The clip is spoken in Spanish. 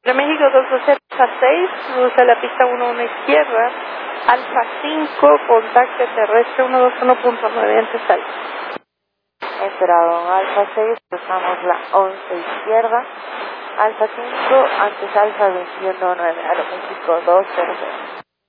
De México 220 Alfa 6, cruza la pista 11 izquierda, Alfa 5, contacto terrestre 121.9 antes Alfa. Entrado Alfa 6, cruzamos la 11 izquierda, Alfa 5, antes Alfa 21.9, Aeroméxico 200.